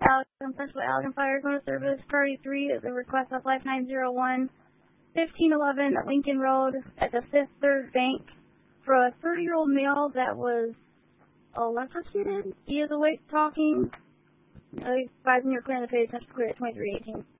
Allegan, Central Allegan Fire Code Service, Priority 3, the request of Life 901, 1511 Lincoln Road at the Fifth Third Bank for a 30-year-old male that was electrocuted. He is awake talking. Advising you're clearing the phase, clear at 2318.